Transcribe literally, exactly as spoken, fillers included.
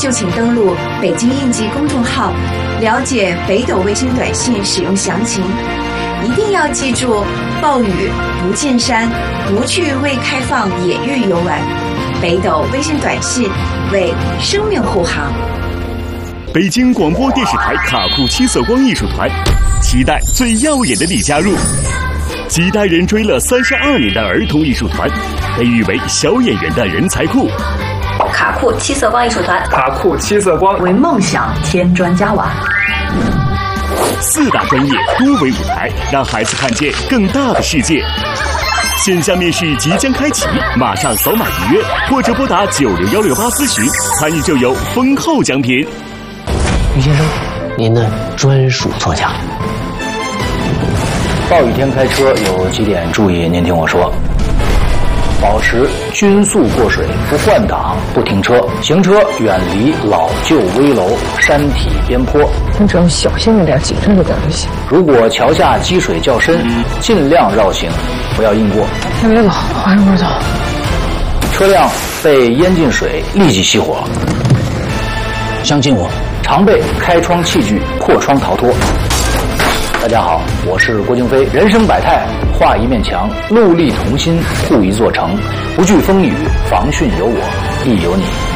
就请登录北京应急公众号，了解北斗卫星短信使用详情。一定要记住，暴雨不进山，不去未开放野域游玩。北斗卫星短信为生命护航。 北京广播电视台卡库七色光艺术团，期待最耀眼的你加入。几代人追了三十二年的儿童艺术团，被誉为小演员的人才库。 卡库七色光艺术团， 卡库七色光为梦想添砖加瓦。 四大专业多维舞台，让孩子看见更大的世界。线下面试即将开启，马上扫码预约，或者拨打九六幺六八咨询，参与就有丰厚奖品。 于先生，您的专属座驾。 暴雨天开车有几点注意，您听我说。保持均速过水，不换挡，不停车，行车远离老旧危楼、山体边坡。 你只要小心一点，谨慎一点就行。 如果桥下积水较深，尽量绕行，不要硬过。 先别走，缓一会儿走。 车辆被淹进水，立即熄火。 相信我， 常备开窗器具，破窗逃脱。大家好，我是郭京飞。人生百态，画一面墙，戮力同心，护一座城。不惧风雨，防汛有我，亦有你。